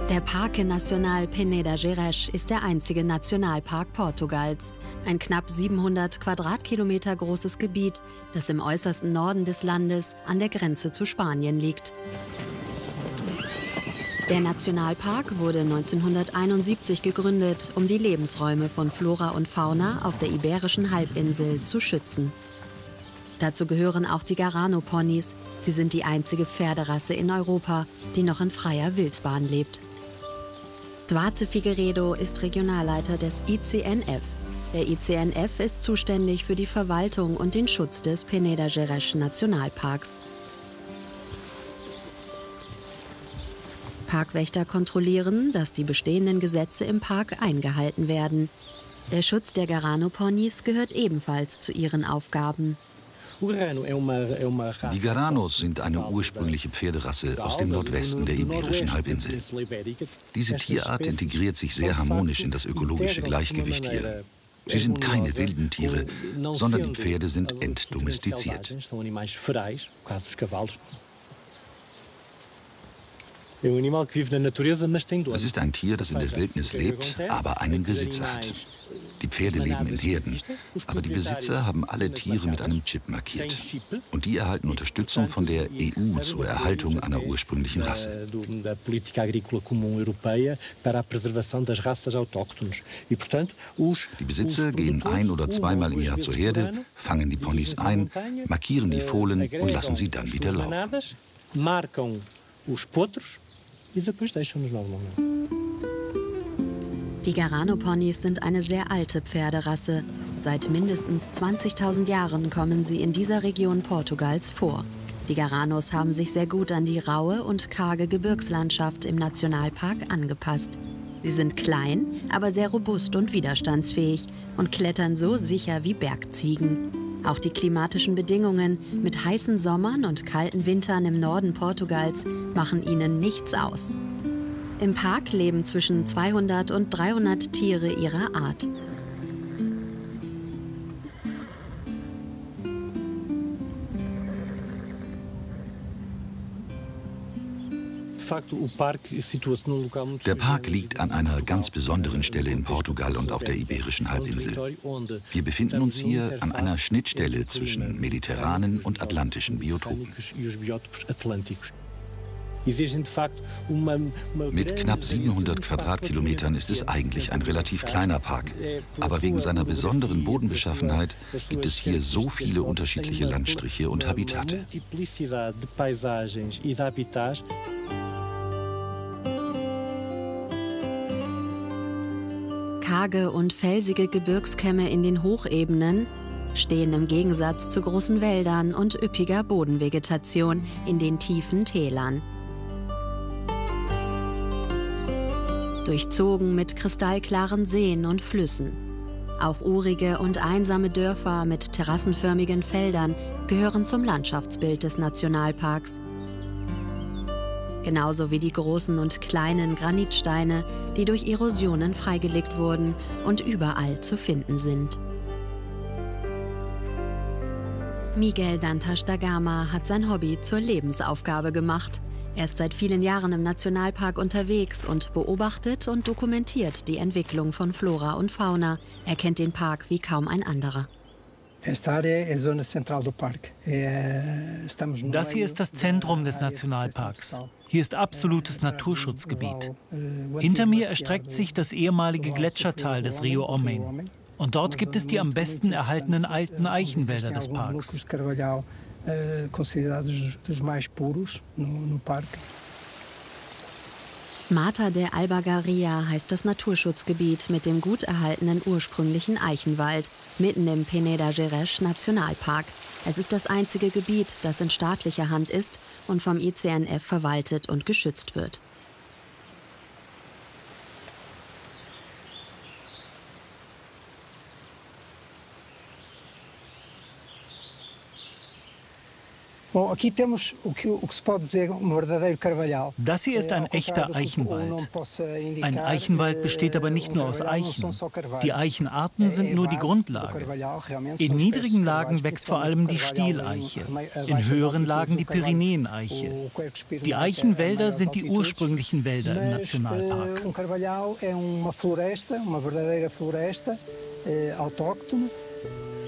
Der Parque Nacional Peneda Gerês ist der einzige Nationalpark Portugals. Ein knapp 700 Quadratkilometer großes Gebiet, das im äußersten Norden des Landes an der Grenze zu Spanien liegt. Der Nationalpark wurde 1971 gegründet, um die Lebensräume von Flora und Fauna auf der Iberischen Halbinsel zu schützen. Dazu gehören auch die Garano-Ponys. Sie sind die einzige Pferderasse in Europa, die noch in freier Wildbahn lebt. Duarte Figueiredo ist Regionalleiter des ICNF. Der ICNF ist zuständig für die Verwaltung und den Schutz des Peneda Gerês Nationalparks. Parkwächter kontrollieren, dass die bestehenden Gesetze im Park eingehalten werden. Der Schutz der Garano-Ponys gehört ebenfalls zu ihren Aufgaben. Die Garanos sind eine ursprüngliche Pferderasse aus dem Nordwesten der Iberischen Halbinsel. Diese Tierart integriert sich sehr harmonisch in das ökologische Gleichgewicht hier. Sie sind keine wilden Tiere, sondern die Pferde sind entdomestiziert. Es ist ein Tier, das in der Wildnis lebt, aber einen Besitzer hat. Die Pferde leben in Herden, aber die Besitzer haben alle Tiere mit einem Chip markiert. Und die erhalten Unterstützung von der EU zur Erhaltung einer ursprünglichen Rasse. Die Besitzer gehen ein- oder zweimal im Jahr zur Herde, fangen die Ponys ein, markieren die Fohlen und lassen sie dann wieder laufen. Die Garano-Ponys sind eine sehr alte Pferderasse. Seit mindestens 20.000 Jahren kommen sie in dieser Region Portugals vor. Die Garanos haben sich sehr gut an die raue und karge Gebirgslandschaft im Nationalpark angepasst. Sie sind klein, aber sehr robust und widerstandsfähig und klettern so sicher wie Bergziegen. Auch die klimatischen Bedingungen mit heißen Sommern und kalten Wintern im Norden Portugals machen ihnen nichts aus. Im Park leben zwischen 200 und 300 Tiere ihrer Art. Der Park liegt an einer ganz besonderen Stelle in Portugal und auf der Iberischen Halbinsel. Wir befinden uns hier an einer Schnittstelle zwischen mediterranen und atlantischen Biotopen. Mit knapp 700 Quadratkilometern ist es eigentlich ein relativ kleiner Park. Aber wegen seiner besonderen Bodenbeschaffenheit gibt es hier so viele unterschiedliche Landstriche und Habitate. Karge und felsige Gebirgskämme in den Hochebenen stehen im Gegensatz zu großen Wäldern und üppiger Bodenvegetation in den tiefen Tälern. Durchzogen mit kristallklaren Seen und Flüssen. Auch urige und einsame Dörfer mit terrassenförmigen Feldern gehören zum Landschaftsbild des Nationalparks. Genauso wie die großen und kleinen Granitsteine, die durch Erosionen freigelegt wurden und überall zu finden sind. Miguel Dantas da Gama hat sein Hobby zur Lebensaufgabe gemacht. Er ist seit vielen Jahren im Nationalpark unterwegs und beobachtet und dokumentiert die Entwicklung von Flora und Fauna. Er kennt den Park wie kaum ein anderer. Das hier ist das Zentrum des Nationalparks. Hier ist absolutes Naturschutzgebiet. Hinter mir erstreckt sich das ehemalige Gletschertal des Rio Homem. Und dort gibt es die am besten erhaltenen alten Eichenwälder des Parks. Mata de Albergaria heißt das Naturschutzgebiet mit dem gut erhaltenen ursprünglichen Eichenwald mitten im Peneda Gerês Nationalpark. Es ist das einzige Gebiet, das in staatlicher Hand ist und vom ICNF verwaltet und geschützt wird. Das hier ist ein echter Eichenwald. Ein Eichenwald besteht aber nicht nur aus Eichen. Die Eichenarten sind nur die Grundlage. In niedrigen Lagen wächst vor allem die Stieleiche, in höheren Lagen die Pyrenäeneiche. Die Eichenwälder sind die ursprünglichen Wälder im Nationalpark.